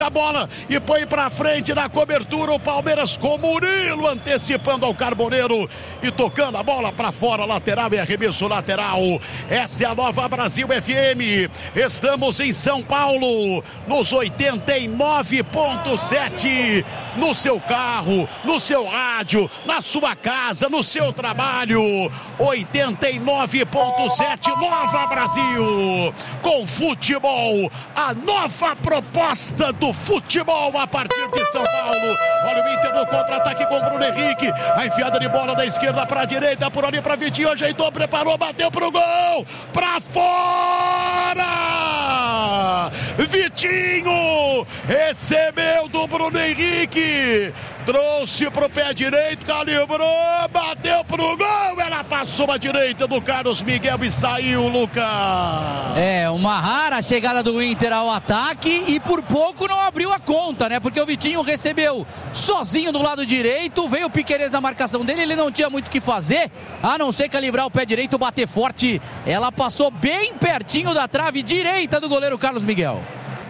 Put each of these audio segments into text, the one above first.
a bola e põe pra frente na cobertura o Palmeiras com Murilo antecipando ao Carboneiro e tocando a bola pra fora, lateral e arremesso lateral. Esta é a Nova Brasil FM. Estamos em São Paulo, nos 89.7, no seu carro, no seu rádio, na sua casa, no seu trabalho. 89.7 Nova Brasil. Com futebol, a nova proposta do futebol a partir de São Paulo. Olha o Inter no contra-ataque com o Bruno Henrique. A enfiada de bola da esquerda para a direita, por ali para Vitinho, ajeitou, preparou, bateu pro gol. Para fora! Vitinho recebeu do Bruno Henrique. Trouxe pro pé direito, calibrou, bateu pro gol. Ela passou a direita do Carlos Miguel e saiu, Lucas. É, uma rara chegada do Inter ao ataque e por pouco não abriu a conta, né? Porque o Vitinho recebeu sozinho do lado direito, veio o Piquerez na marcação dele, ele não tinha muito o que fazer, a não ser calibrar o pé direito, bater forte. Ela passou bem pertinho da trave direita do goleiro Carlos Miguel.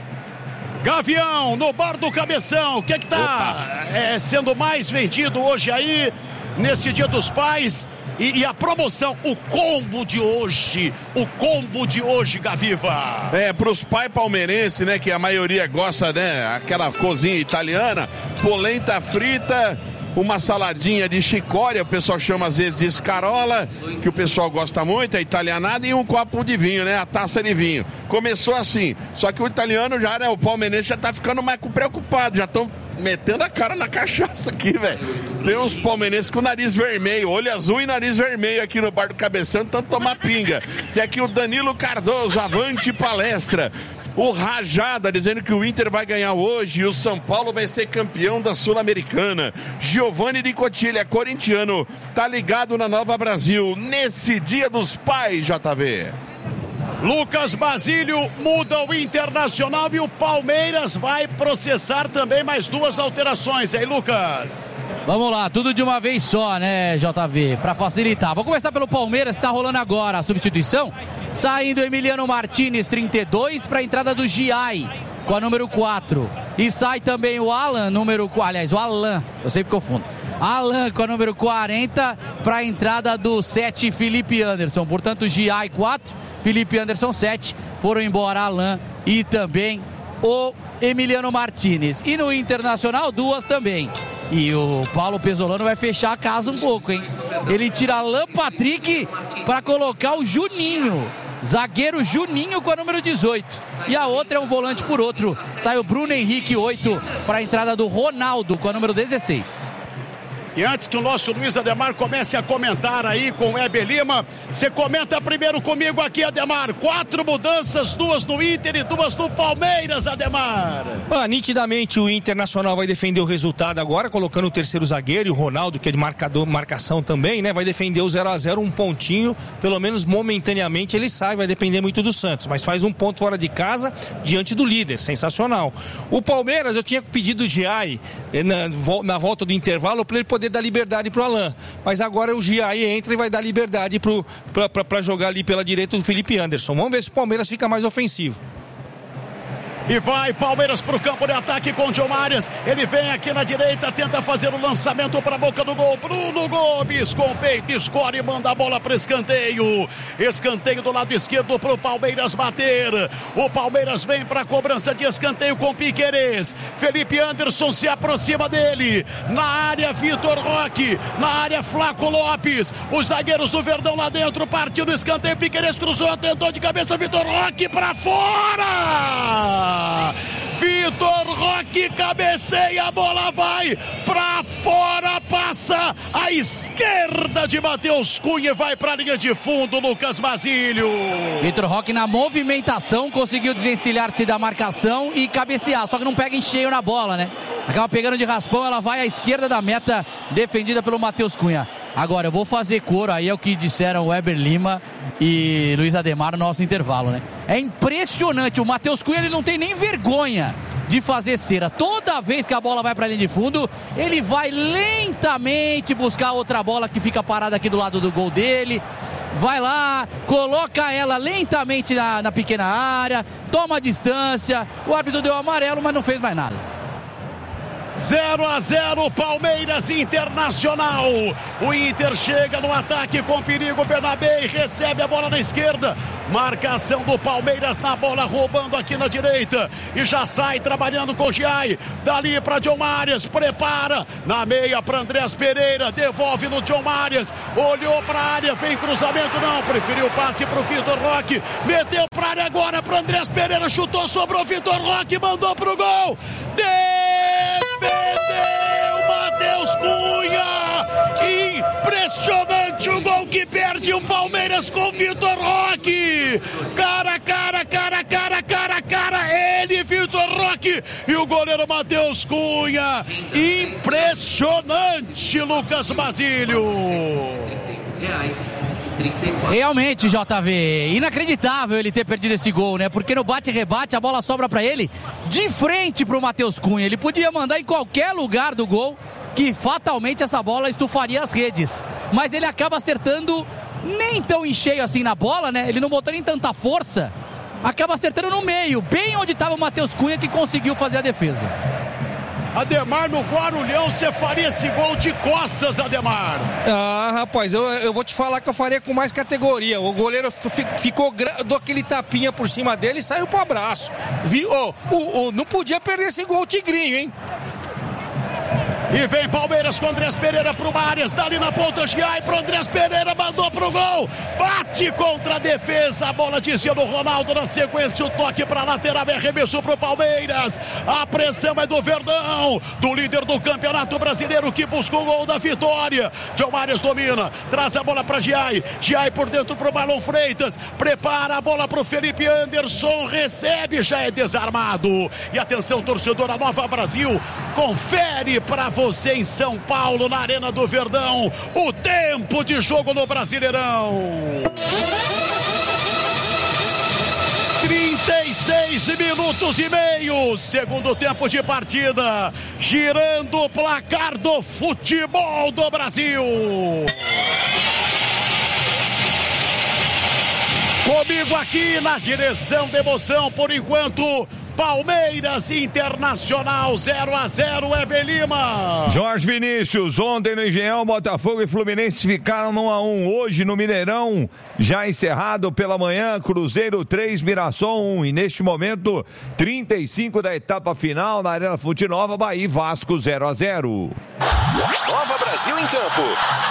Gavião, no bar do Cabeção, o que tá sendo mais vendido hoje aí, nesse Dia dos Pais? E a promoção, o combo de hoje, Gaviva. Pros pais palmeirenses, né, que a maioria gosta, né, aquela cozinha italiana, polenta frita, uma saladinha de chicória, o pessoal chama às vezes de escarola, que o pessoal gosta muito, a italianada, e um copo de vinho, né, a taça de vinho. Começou assim, só que o italiano já, né, o palmeirense já tá ficando mais preocupado, já estão metendo a cara na cachaça aqui, velho. Tem uns palmeirenses com o nariz vermelho, olho azul e nariz vermelho aqui no bar do Cabeção, tanto tomar pinga. Tem aqui o Danilo Cardoso, avante palestra. O Rajada dizendo que o Inter vai ganhar hoje e o São Paulo vai ser campeão da Sul-Americana. Giovanni de Cotilha, corintiano, tá ligado na Nova Brasil nesse Dia dos Pais, JV. Lucas Basílio muda o Internacional e o Palmeiras vai processar também mais duas alterações, hein, Lucas? Vamos lá, tudo de uma vez só, né, JV, para facilitar. Vou começar pelo Palmeiras, tá rolando agora a substituição. Saindo Emiliano Martinez, 32, para a entrada do Giai, com a número 4. E sai também o Alan, o Alan, eu sempre confundo. Alan com a número 40, para a entrada do 7, Felipe Anderson. Portanto, Giai 4, Felipe Anderson 7, foram embora Alan e também o Emiliano Martinez. E no Internacional, duas também. E o Paulo Pesolano vai fechar a casa um pouco, hein? Ele tira Alan Patrick para colocar o Juninho. Zagueiro Juninho com a número 18. E a outra é um volante por outro. Sai o Bruno Henrique 8 para a entrada do Ronaldo com a número 16. E antes que o nosso Luiz Ademar comece a comentar aí com o Heber Lima, você comenta primeiro comigo aqui, Ademar. 4 mudanças, 2 no Inter e 2 no Palmeiras, Ademar. Nitidamente o Internacional vai defender o resultado agora, colocando o terceiro zagueiro e o Ronaldo, que é de marcação também, né? Vai defender o 0-0, um pontinho, pelo menos momentaneamente ele sai, vai depender muito do Santos, mas faz um ponto fora de casa diante do líder, sensacional. O Palmeiras, eu tinha pedido o Giai na volta do intervalo para ele poder dar liberdade pro Alan, mas agora o Giai entra e vai dar liberdade para jogar ali pela direita do Felipe Anderson. Vamos ver se o Palmeiras fica mais ofensivo. E vai Palmeiras pro campo de ataque com o John Arias. Ele vem aqui na direita, tenta fazer o lançamento para a boca do gol. Bruno Gomes com o peito, escolhe e manda a bola para escanteio. Escanteio do lado esquerdo pro Palmeiras bater. O Palmeiras vem para a cobrança de escanteio com Piquerez. Felipe Anderson se aproxima dele. Na área, Vitor Roque. Na área, Flaco Lopes. Os zagueiros do Verdão lá dentro. Partiu no escanteio. Piquerez cruzou, tentou de cabeça. Vitor Roque para fora. Vitor Roque cabeceia, a bola vai pra fora, passa à esquerda de Matheus Cunha e vai pra linha de fundo, Lucas Basílio. Vitor Roque na movimentação conseguiu desvencilhar-se da marcação e cabecear, só que não pega em cheio na bola, né? Acaba pegando de raspão, ela vai à esquerda da meta, defendida pelo Matheus Cunha. Agora, eu vou fazer coro, aí é o que disseram o Heber Lima e Luiz Ademar no nosso intervalo, né? É impressionante, o Matheus Cunha ele não tem nem vergonha de fazer cera. Toda vez que a bola vai para a linha de fundo, ele vai lentamente buscar outra bola que fica parada aqui do lado do gol dele. vai lá, coloca ela lentamente na pequena área, toma a distância, o árbitro deu amarelo, mas não fez mais nada. 0-0, Palmeiras Internacional. O Inter chega no ataque com perigo. Bernabé recebe a bola na esquerda. Marcação do Palmeiras na bola, roubando aqui na direita. E já sai trabalhando com o Giai. Dali para John Marias. Prepara na meia para Andrés Pereira. Devolve no John Marias. Olhou para a área. Vem cruzamento, não. Preferiu o passe para o Vitor Roque. Meteu para a área agora para Andrés Pereira. Chutou, sobrou Vitor Roque. Mandou para o gol. Defendeu Matheus Cunha. Impressionante o gol que perde o Palmeiras com o Vitor Roque. Cara. Ele, Vitor Roque, e o goleiro Matheus Cunha. Impressionante, Lucas Basílio. Realmente, JV, inacreditável ele ter perdido esse gol, né? Porque no bate-rebate a bola sobra pra ele de frente pro Matheus Cunha. Ele podia mandar em qualquer lugar do gol, que fatalmente essa bola estufaria as redes. Mas ele acaba acertando nem tão em cheio assim na bola, né? Ele não botou nem tanta força. Acaba acertando no meio, bem onde estava o Matheus Cunha, que conseguiu fazer a defesa. Ademar, no Guarulhão, você faria esse gol de costas, Ademar? Ah, rapaz, eu vou te falar que eu faria com mais categoria. O goleiro ficou, deu aquele tapinha por cima dele e saiu pro abraço. Não podia perder esse gol, o Tigrinho, hein? E vem Palmeiras com Andrés Pereira pro Marias, dali na ponta Giai pro Andrés Pereira, mandou pro gol, bate contra a defesa, a bola desvia do Ronaldo, na sequência o toque pra lateral, arremessou pro Palmeiras, a pressão é do Verdão, do líder do Campeonato Brasileiro, que buscou o gol da vitória. John Marias domina, traz a bola pra Giai por dentro pro Marlon Freitas, prepara a bola pro Felipe Anderson, recebe, já é desarmado. E atenção, torcedor, a Nova Brasil confere pra você em São Paulo, na Arena do Verdão, o tempo de jogo no Brasileirão. 36 minutos e meio, segundo tempo de partida, girando o placar do futebol do Brasil. Comigo aqui na direção da emoção, por enquanto, Palmeiras Internacional 0-0, Heber Lima. Jorge Vinícius, ontem no Engenhão, Botafogo e Fluminense ficaram 1-1. Hoje no Mineirão, já encerrado pela manhã, Cruzeiro 3, Mirassol 1. E neste momento, 35 da etapa final, na Arena Fonte Nova, Bahia e Vasco 0-0. Nova Brasil em campo.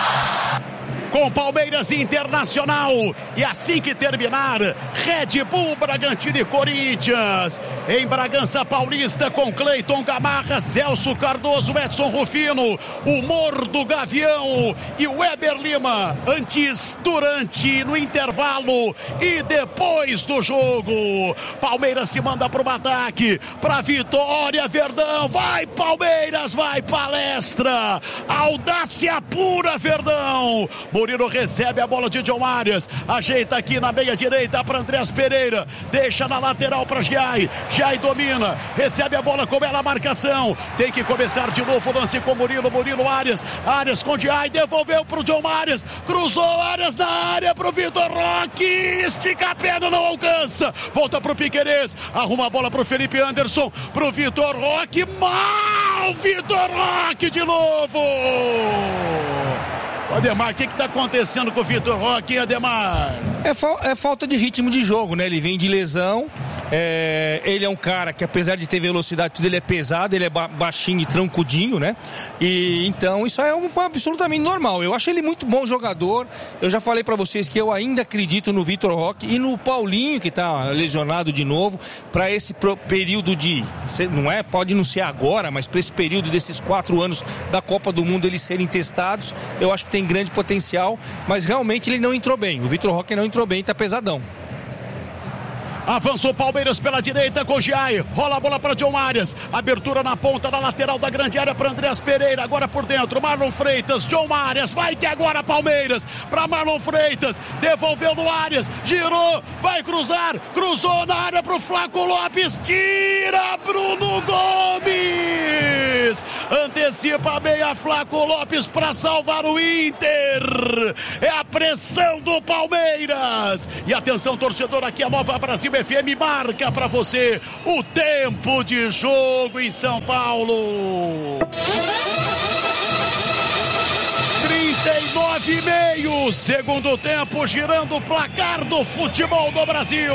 Com Palmeiras Internacional. E assim que terminar, Red Bull, Bragantino e Corinthians. Em Bragança Paulista, com Cleiton Gamarra, Celso Cardoso, Edson Rufino, o Morro do Gavião e o Heber Lima. Antes, durante, no intervalo e depois do jogo. Palmeiras se manda para o ataque, para vitória, Verdão. Vai Palmeiras, vai palestra. Audácia pura, Verdão. Murilo recebe a bola de John Marias, ajeita aqui na meia direita para Andrés Pereira, deixa na lateral para Giai domina, recebe a bola com ela, marcação, tem que começar de novo o lance com Murilo Arias com Giai, devolveu para o John Marias, cruzou Arias na área para o Vitor Roque, estica a perna, não alcança, volta para o Piquerez, arruma a bola para o Felipe Anderson, para o Vitor Roque, mal Vitor Roque de novo. Ademar, o que está acontecendo com o Vitor Roque, Ademar? É falta de ritmo de jogo, né? Ele vem de lesão, ele é um cara que, apesar de ter velocidade, tudo, ele é pesado, ele é baixinho e trancudinho, né? E então isso é absolutamente normal. Eu acho ele muito bom jogador. Eu já falei pra vocês que eu ainda acredito no Vitor Roque e no Paulinho, que tá lesionado de novo, para esse período de, não é, pode não ser agora, mas para esse período desses 4 anos da Copa do Mundo eles serem testados, eu acho que tem grande potencial, mas realmente ele não entrou bem. O Vitor Roque não entrou bem, tá pesadão. Avançou Palmeiras pela direita com Giai, rola a bola para John Marias, abertura na ponta, na lateral da grande área para Andrés Pereira, agora por dentro, Marlon Freitas, John Marias, vai ter agora Palmeiras, para Marlon Freitas, devolveu no Arias, girou, vai cruzar, cruzou na área para o Flaco Lopes, tira Bruno Gomes! Lopes. Antecipa bem a Flaco Lopes para salvar o Inter. É a pressão do Palmeiras. E atenção, torcedor, aqui a Nova Brasil FM marca para você o tempo de jogo em São Paulo. 39,5, segundo tempo, girando o placar do futebol do Brasil.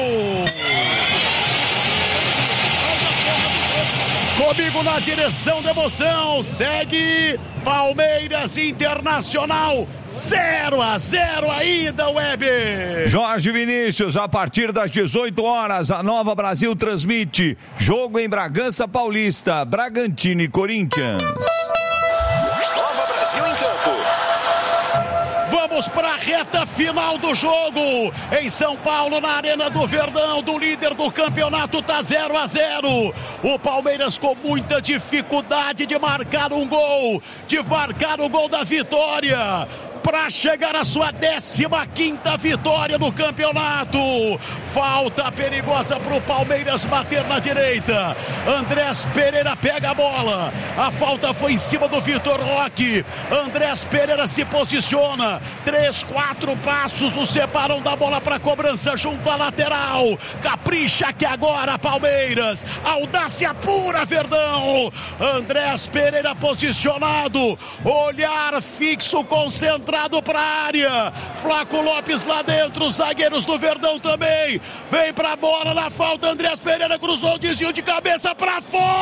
Comigo na direção da emoção, segue Palmeiras Internacional, 0-0 ainda, Weber. Jorge Vinícius, a partir das 18 horas, a Nova Brasil transmite jogo em Bragança Paulista, Bragantino e Corinthians. Nova Brasil em campo. Vamos para a reta final do jogo em São Paulo, na Arena do Verdão. Do líder do campeonato tá 0-0. O Palmeiras com muita dificuldade de marcar um gol, da vitória, para chegar à sua 15ª vitória no campeonato. Falta perigosa para o Palmeiras bater na direita. Andrés Pereira pega a bola. A falta foi em cima do Vitor Roque. Andrés Pereira se posiciona. 3-4 passos o separam da bola para cobrança junto à lateral. Capricha que agora Palmeiras. Audácia pura, Verdão. Andrés Pereira posicionado. Olhar fixo, concentrado para a área. Flaco Lopes lá dentro, os zagueiros do Verdão também. Vem pra bola na falta, Andrés Pereira cruzou, desvio de cabeça pra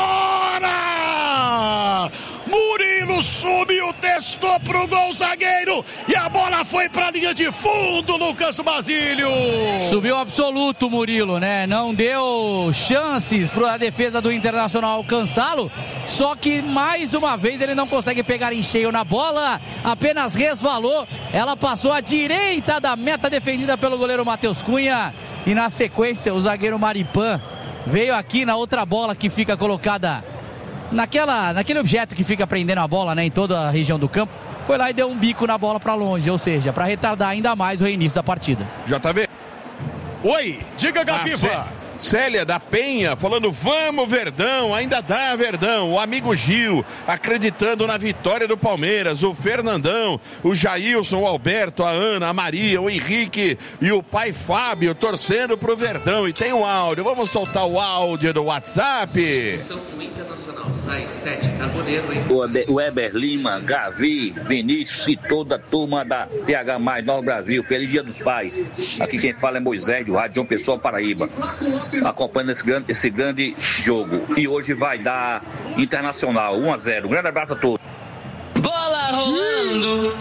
fora. Murilo subiu, testou pro gol, zagueiro, e a bola foi pra linha de fundo, Lucas Basílio. Subiu absoluto, Murilo, né? Não deu chances para a defesa do Internacional alcançá-lo, só que mais uma vez ele não consegue pegar em cheio na bola, apenas resvalou, ela passou à direita da meta defendida pelo goleiro Matheus Cunha, e na sequência o zagueiro Maripan veio aqui na outra bola que fica colocada naquele objeto que fica prendendo a bola, né, em toda a região do campo, foi lá e deu um bico na bola para longe, ou seja, para retardar ainda mais o reinício da partida. JV. Oi, diga, Gaviva. Célia da Penha falando, vamos Verdão, ainda dá Verdão. O amigo Gil acreditando na vitória do Palmeiras, o Fernandão, o Jailson, o Alberto, a Ana, a Maria, o Henrique e o pai Fábio torcendo pro Verdão. E tem um áudio, vamos soltar o áudio do WhatsApp. O Internacional sai 7, Carboneiro. O Weber Lima, Gavi, Vinícius e toda a turma da TH+, Nova Brasil. Feliz Dia dos Pais. Aqui quem fala é Moisés, do Rádio João Pessoa, Paraíba. Acompanhando esse grande jogo. E hoje vai dar Internacional 1-0. Um grande abraço a todos. Bola rolando.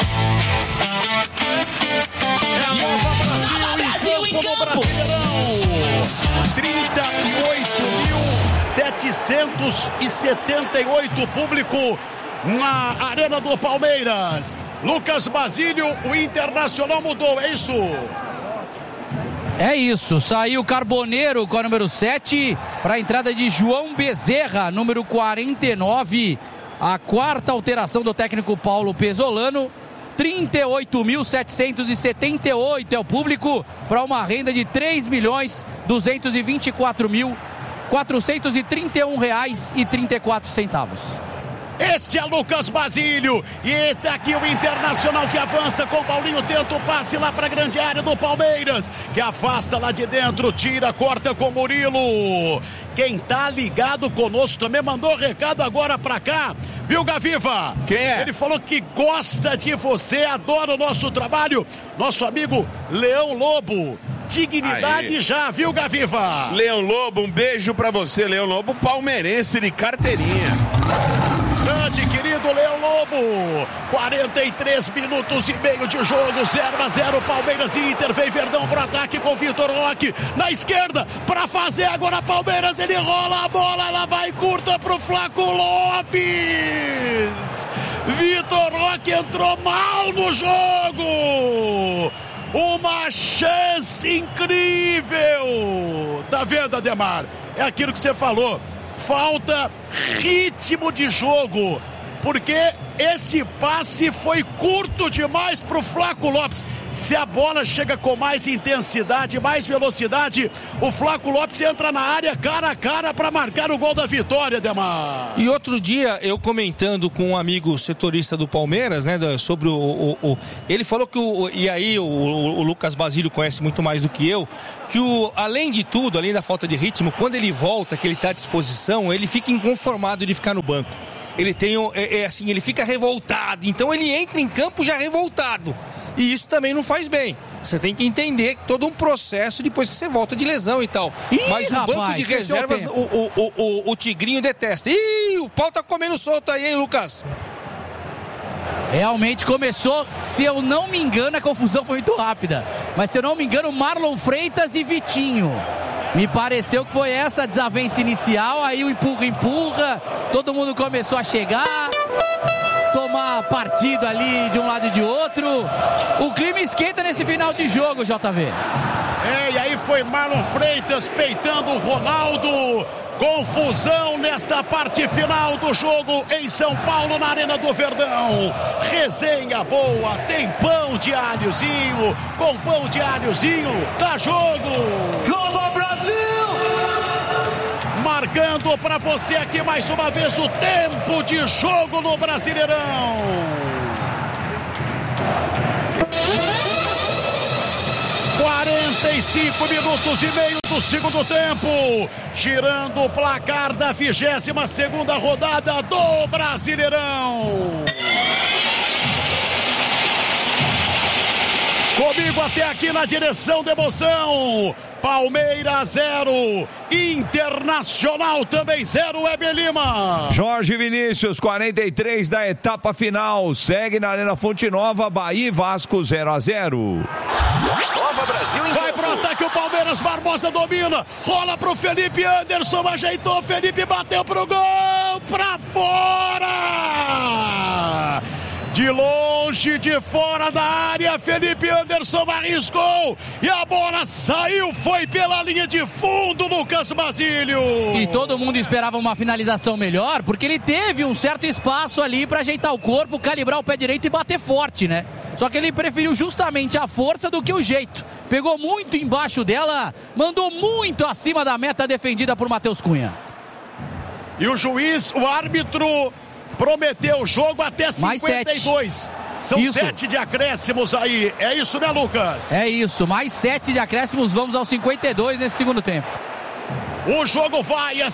É a Nova Brasil em campo no Brasileirão. 38.778 público na Arena do Palmeiras. Lucas Basílio, o Internacional mudou, é isso? É isso, saiu Carboneiro com a número 7 para a entrada de João Bezerra, número 49. A quarta alteração do técnico Paulo Pesolano. 38.778 é o público para uma renda de R$3.224.431,34. Este é Lucas Basílio. E tá aqui o Internacional que avança com o Paulinho. Tenta o passe lá para a grande área do Palmeiras, que afasta lá de dentro, tira, corta com Murilo. Quem tá ligado conosco também mandou recado agora para cá, viu, Gaviva? Quem é? Ele falou que gosta de você, adora o nosso trabalho. Nosso amigo Leão Lobo. Dignidade. Aí. Já, viu, Gaviva? Leão Lobo, um beijo pra você, Leão Lobo, palmeirense de carteirinha. Grande querido Leão Lobo. 43 minutos e meio de jogo, 0-0, Palmeiras e Inter. Vem Verdão pro ataque com Vitor Roque na esquerda para fazer agora Palmeiras. Ele rola a bola, ela vai curta pro Flaco Lopes. Vitor Roque entrou mal no jogo. Uma chance incrível. Tá vendo, Ademar? É aquilo que você falou. Falta ritmo de jogo. porque esse passe foi curto demais para o Flaco Lopes. Se a bola chega com mais intensidade, mais velocidade, o Flaco Lopes entra na área cara a cara para marcar o gol da vitória, Demar. E outro dia, eu comentando com um amigo setorista do Palmeiras, né, sobre ele falou que o Lucas Basílio conhece muito mais do que eu, que além de tudo, além da falta de ritmo, quando ele volta, que ele está à disposição, ele fica inconformado de ficar no banco. Ele tem, assim, ele fica revoltado, então ele entra em campo já revoltado, e isso também não faz bem. Você tem que entender todo um processo depois que você volta de lesão e tal. Mas o banco de reservas, o Tigrinho detesta. Ih, o pau tá comendo solto aí, hein, Lucas? Realmente começou, se eu não me engano, a confusão foi muito rápida, mas se eu não me engano, Marlon Freitas e Vitinho. Me pareceu que foi essa desavença inicial, aí o empurra, todo mundo começou a chegar, tomar partido ali de um lado e de outro. O clima esquenta nesse final de jogo, JV. E aí foi Marlon Freitas peitando o Ronaldo. Confusão nesta parte final do jogo em São Paulo, na Arena do Verdão. Resenha boa, tem pão de alhozinho, com pão de alhozinho, dá jogo. Nova Brasil! Marcando para você aqui mais uma vez o tempo de jogo no Brasileirão. 45 minutos e meio do segundo tempo, girando o placar da 22ª rodada do Brasileirão. Comigo até aqui na direção da emoção, Palmeiras 0, Internacional também 0, Weber Lima. Jorge Vinícius, 43 da etapa final, segue na Arena Fonte Nova, Bahia e Vasco 0-0. Nova Brasil em Vai pro ataque o Palmeiras, Barbosa domina, rola pro Felipe Anderson, ajeitou, Felipe bateu pro gol, pra fora! De longe, de fora da área, Felipe Anderson arriscou e a bola saiu, foi pela linha de fundo, Lucas Basílio. E todo mundo esperava uma finalização melhor, porque ele teve um certo espaço ali para ajeitar o corpo, calibrar o pé direito e bater forte, né? Só que ele preferiu justamente a força do que o jeito. Pegou muito embaixo dela, mandou muito acima da meta defendida por Matheus Cunha. E o juiz, o árbitro, prometeu o jogo até 52. São isso. 7 de acréscimos aí. É isso, né, Lucas? É isso, mais 7 de acréscimos, vamos aos 52 nesse segundo tempo. O jogo vai a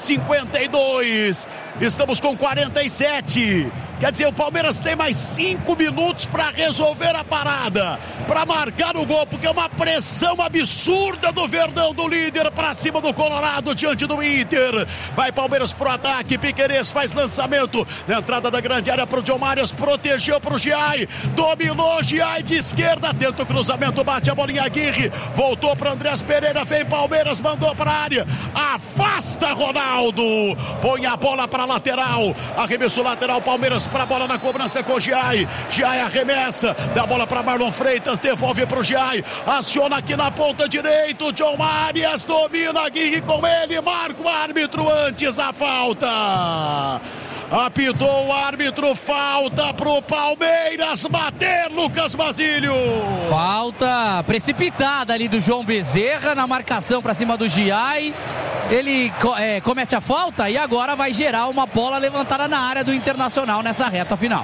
52. Estamos com 47. Quer dizer, o Palmeiras tem mais 5 minutos para resolver a parada, para marcar o gol, porque é uma pressão absurda do Verdão, do líder, para cima do Colorado, diante do Inter. Vai Palmeiras pro ataque, Piquerez faz lançamento, na entrada da grande área pro John Marias, protegeu pro Giai, dominou Giai de esquerda, tenta o cruzamento, bate a bolinha Aguirre, voltou para Andrés Pereira, vem Palmeiras, mandou para a área, afasta Ronaldo, põe a bola para lateral, arremesso lateral, Palmeiras para a bola na cobrança com o Giai. Giai arremessa, dá a bola para Marlon Freitas, devolve para o Giai, aciona aqui na ponta direita, John Marias domina, Aguirre com ele, marca o árbitro antes a falta. Apitou o árbitro, falta pro Palmeiras bater, Lucas Basílio. Falta precipitada ali do João Bezerra na marcação para cima do Giai. Ele comete a falta e agora vai gerar uma bola levantada na área do Internacional nessa reta final.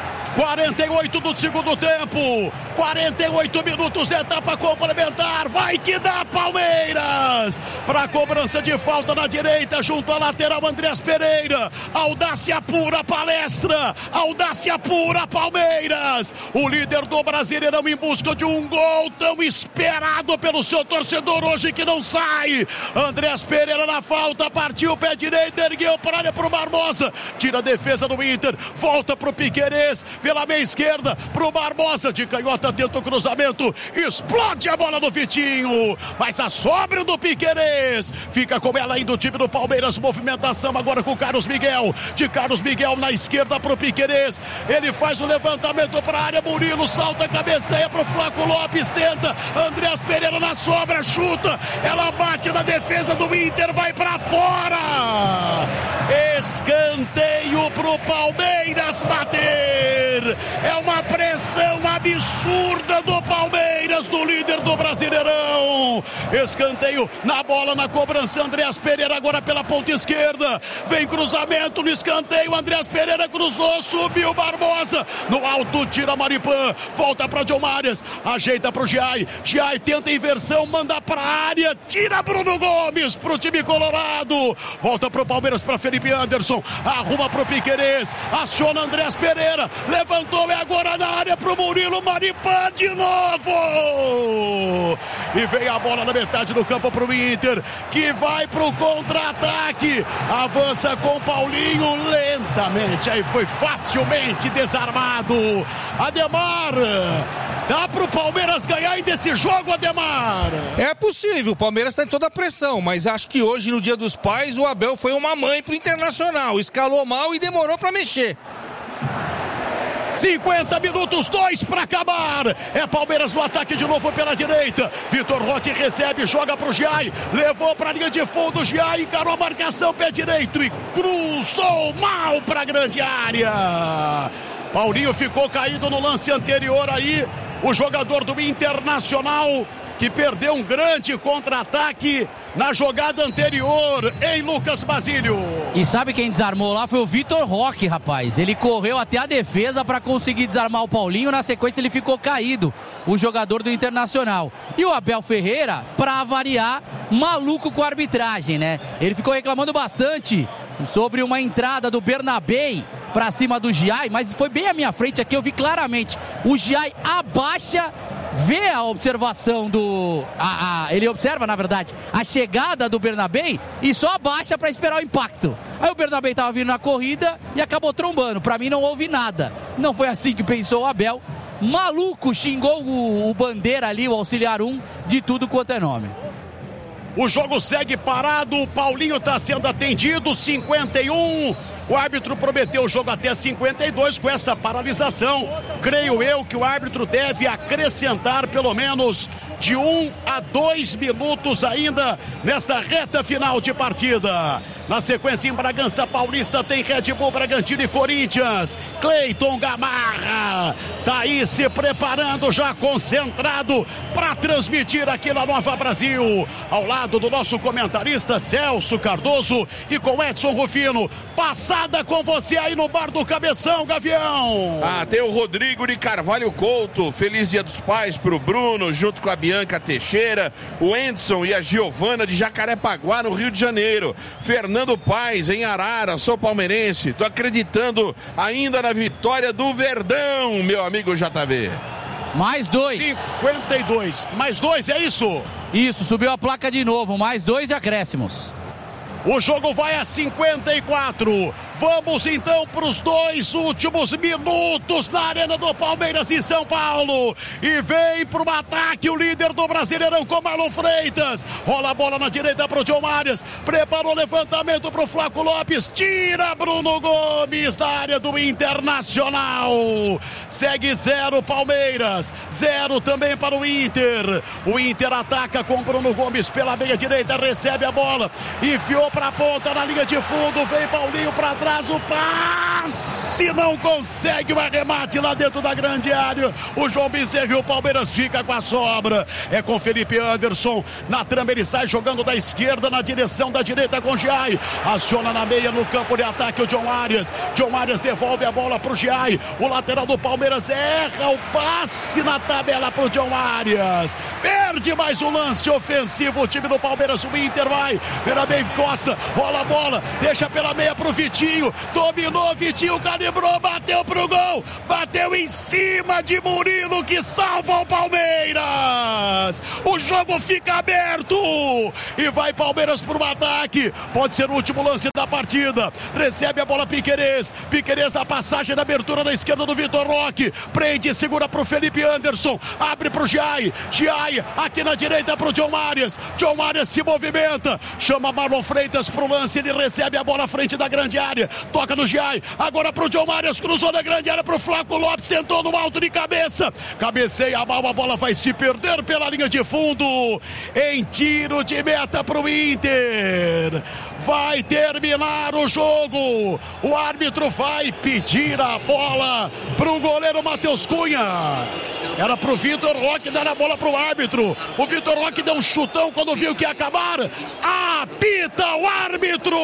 48 do segundo tempo, 48 minutos, etapa complementar, vai que dá Palmeiras, para cobrança de falta na direita, junto à lateral Andrés Pereira, audácia pura Palestra, audácia pura Palmeiras, o líder do Brasileirão em busca de um gol tão esperado pelo seu torcedor hoje que não sai, Andrés Pereira na falta, partiu o pé direito, ergueu para a área pro Barbosa, tira a defesa do Inter, volta pro Piquerez, pela meia esquerda, pro Barbosa, de canhota tenta o cruzamento, explode a bola do Vitinho, mas a sobra do Piquerez, fica com ela ainda o time do Palmeiras, movimentação agora com o Carlos Miguel, de Carlos Miguel na esquerda pro Piquerez, ele faz o levantamento pra área, Murilo salta, cabeceia pro Flaco Lopes, tenta, Andrés Pereira na sobra, chuta, ela bate na defesa do Inter, vai pra fora, escanteio tudo pro Palmeiras bater. É uma pressão absurda do Palmeiras, do líder do Brasileirão. Escanteio na bola, na cobrança, Andreas Pereira agora pela ponta esquerda. Vem cruzamento no escanteio, Andreas Pereira cruzou, subiu Barbosa. No alto, tira Maripan, volta para John Marias, ajeita pro Giai. Giai tenta inversão, manda pra área, tira Bruno Gomes pro time colorado. Volta pro Palmeiras, para Felipe Anderson, arruma pro Piquerez, aciona Andreas Pereira, levantou, é agora na área pro Murilo, Maripan de novo. E vem a bola na metade do campo pro Inter, que vai pro contra-ataque. Avança com Paulinho lentamente, aí foi facilmente desarmado. Ademar, dá pro Palmeiras ganhar ainda esse jogo, Ademar? É possível, o Palmeiras está em toda a pressão, mas acho que hoje, no Dia dos Pais, o Abel foi uma mãe pro Internacional, escalou mal e demorou para mexer. 50 minutos, 2 para acabar. É Palmeiras no ataque de novo pela direita. Vitor Roque recebe, joga pro Giai, levou para a linha de fundo, Giai encarou a marcação, pé direito e cruzou mal para a grande área. Paulinho ficou caído no lance anterior aí, o jogador do Internacional, que perdeu um grande contra-ataque na jogada anterior, em Lucas Basílio. E sabe quem desarmou lá? Foi o Vitor Roque, rapaz. Ele correu até a defesa para conseguir desarmar o Paulinho. Na sequência ele ficou caído, o jogador do Internacional. E o Abel Ferreira, para variar, maluco com a arbitragem, né? Ele ficou reclamando bastante sobre uma entrada do Bernabei para cima do Giai, mas foi bem à minha frente aqui, eu vi claramente. O Giai abaixa, vê a observação ele observa, na verdade, a chegada do Bernabei e só abaixa para esperar o impacto. Aí o Bernabei estava vindo na corrida e acabou trombando. Para mim não houve nada. Não foi assim que pensou o Abel. Maluco, xingou o Bandeira ali, o auxiliar 1, de tudo quanto é nome. O jogo segue parado, o Paulinho está sendo atendido, 51. O árbitro prometeu o jogo até 52. Com essa paralisação, creio eu que o árbitro deve acrescentar pelo menos de 1 a 2 minutos ainda nesta reta final de partida. Na sequência, em Bragança Paulista, tem Red Bull Bragantino e Corinthians. Cleiton Gamarra tá aí se preparando, já concentrado para transmitir aqui na Nova Brasil, ao lado do nosso comentarista Celso Cardoso e com Edson Rufino. Passada com você aí no bar do Cabeção, Gavião. Tem o Rodrigo de Carvalho Couto. Feliz Dia dos Pais pro Bruno, junto com a Bianca Teixeira, o Edson e a Giovana de Jacarepaguá, no Rio de Janeiro. Fernando Paes, em Arara, sou palmeirense. Tô acreditando ainda na vitória do Verdão, meu amigo JV. Mais 2. 52. Mais 2, é isso? Isso, subiu a placa de novo. Mais 2 de acréscimos. O jogo vai a 54. Vamos então para os 2 últimos minutos na Arena do Palmeiras em São Paulo. E vem para o ataque o líder do Brasileirão com Marlon Freitas. Rola a bola na direita para o John Marias. Preparou o levantamento para o Flaco Lopes. Tira Bruno Gomes da área do Internacional. Segue 0 Palmeiras. 0 também para o Inter. O Inter ataca com Bruno Gomes pela meia direita. Recebe a bola. Enfiou para a ponta na linha de fundo. Vem Paulinho para trás. O passe não consegue o arremate lá dentro da grande área. O João Bezerra e o Palmeiras fica com a sobra. É com Felipe Anderson na trama, ele sai jogando da esquerda na direção da direita com Giai. Aciona na meia no campo de ataque o John Arias. John Arias devolve a bola pro Giai. O lateral do Palmeiras erra o passe na tabela pro John Arias. Perde mais um lance ofensivo o time do Palmeiras. O Inter vai. Bernabé Costa rola a bola, deixa pela meia pro Vitinho. Dominou, Vitinho calibrou, bateu pro gol, bateu em cima de Murilo, que salva o Palmeiras. O jogo fica aberto e vai Palmeiras pro ataque. Pode ser o último lance da partida. Recebe a bola Piquerez. Piquerez na passagem, na abertura da esquerda do Vitor Roque. Prende, segura pro Felipe Anderson. Abre pro Giai. Giai aqui na direita pro John Marias. John Marias se movimenta. Chama Marlon Freitas pro lance. Ele recebe a bola à frente da grande área. Toca no Giai. agora pro John Marias, cruzou na grande área pro Flaco Lopes, tentou no alto de cabeça, cabeceia mal, a bola vai se perder pela linha de fundo, em tiro de meta pro Inter. Vai terminar o jogo, o árbitro vai pedir a bola pro goleiro Matheus Cunha. Era pro Vitor Roque dar a bola pro árbitro. O Vitor Roque deu um chutão quando viu que ia acabar. Apita o árbitro.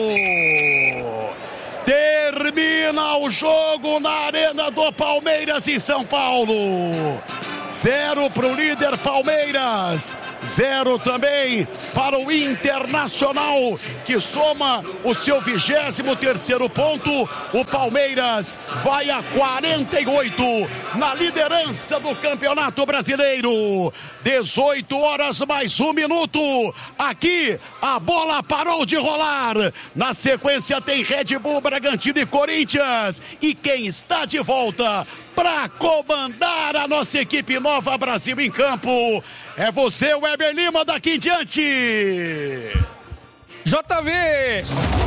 Termina o jogo na Arena do Palmeiras em São Paulo. 0 para o líder Palmeiras, 0 também para o Internacional, que soma o seu 23º ponto. O Palmeiras vai a 48 na liderança do Campeonato Brasileiro. 18 horas mais 1 minuto. Aqui a bola parou de rolar. Na sequência tem Red Bull, Bragantino e Corinthians. E quem está de volta para comandar a nossa equipe Nova Brasil em campo é você, Weber Lima, daqui em diante. JV!